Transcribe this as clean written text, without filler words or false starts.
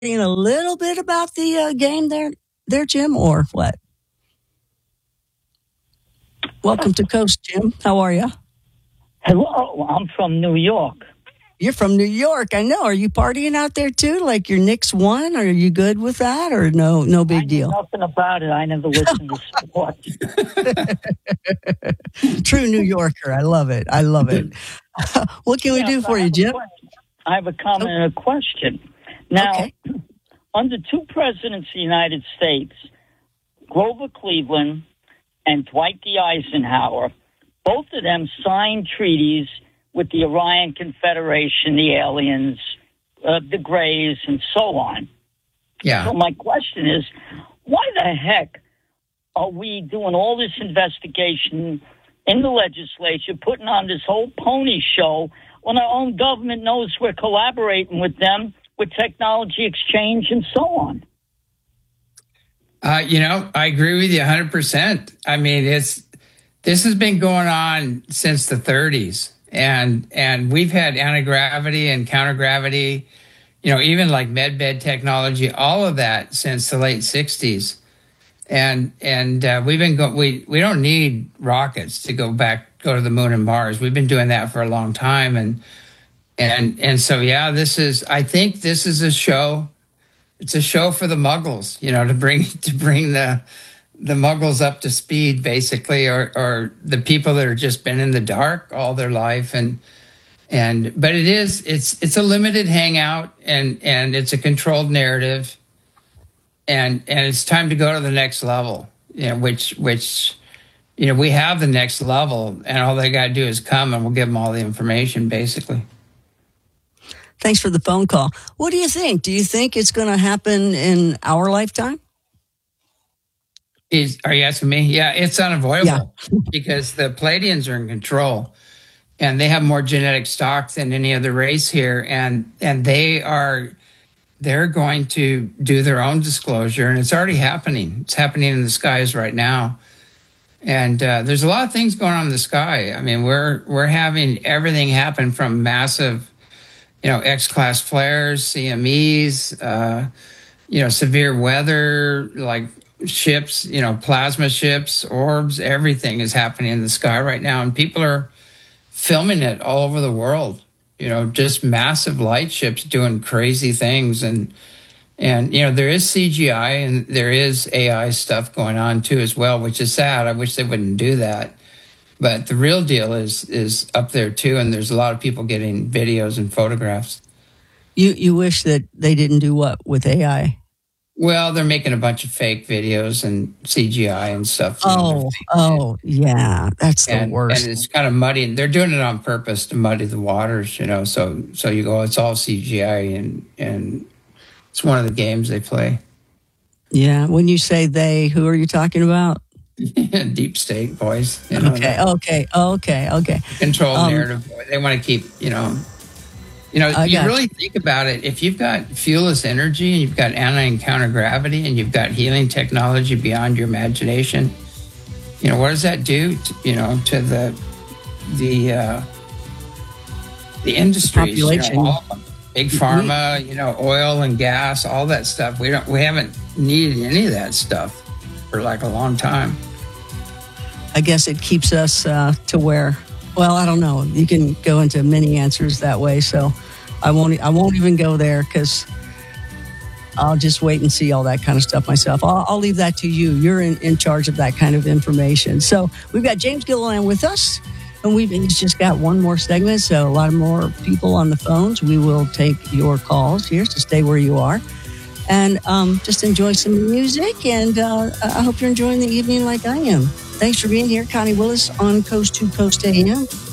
a little bit about the game there, Jim, or what? Welcome to Coast, Jim. How are you? Hello, I'm from New York. You're from New York, I know. Are you partying out there too? Like your Knicks won? Are you good with that, or no big deal? Nothing about it. I never listened to sports. True New Yorker. I love it. What can we do for you, Jim? I have a comment and a question. Now, under two presidents of the United States, Grover Cleveland and Dwight D. Eisenhower, both of them signed treaties with the Orion Confederation, the aliens, the Greys, and so on. Yeah. So my question is, why the heck are we doing all this investigation in the legislature, putting on this whole pony show when our own government knows we're collaborating with them with technology exchange and so on? I agree with you 100%. I mean, this has been going on since the 30s. And we've had anti-gravity and counter-gravity, even like medbed technology, all of that since the late 60s. And we've been we don't need rockets to go to the moon and Mars. We've been doing that for a long time. And so, yeah, I think this is a show. It's a show for the Muggles, to bring the Muggles up to speed, basically, or the people that are just been in the dark all their life. But it's a limited hangout and it's a controlled narrative. And it's time to go to the next level, which we have the next level, and all they got to do is come and we'll give them all the information, basically. Thanks for the phone call. What do you think? Do you think it's going to happen in our lifetime? Are you asking me? Yeah, it's unavoidable because the Pleiadians are in control, and they have more genetic stock than any other race here, and they're going to do their own disclosure, and it's already happening. It's happening in the skies right now, and there's a lot of things going on in the sky. I mean, we're having everything happen from massive, X-class flares, CMEs, severe weather, like ships, plasma ships, orbs, everything is happening in the sky right now. And people are filming it all over the world, just massive light ships doing crazy things. And there is CGI and there is AI stuff going on too as well, which is sad. I wish they wouldn't do that. But the real deal is up there too. And there's a lot of people getting videos and photographs. You wish that they didn't do what with AI? Well, they're making a bunch of fake videos and CGI and stuff. Yeah, that's the worst. And it's kind of muddy. They're doing it on purpose to muddy the waters, So you go, it's all CGI, and it's one of the games they play. Yeah, when you say they, who are you talking about? Deep state boys. Okay. Control narrative. They want to keep, you really think about it. If you've got fuelless energy and you've got anti and counter gravity and you've got healing technology beyond your imagination, what does that do? To the industries, all of them. Big pharma, oil and gas, all that stuff. We haven't needed any of that stuff for like a long time. I guess it keeps us to where. Well, I don't know. You can go into many answers that way, so I won't even go there because I'll just wait and see all that kind of stuff myself. I'll leave that to you. You're in charge of that kind of information. So we've got James Gilliland with us, and he's just got one more segment, so a lot more people on the phones. We will take your calls here, so stay where you are. And just enjoy some music, and I hope you're enjoying the evening like I am. Thanks for being here, Connie Willis on Coast to Coast AM.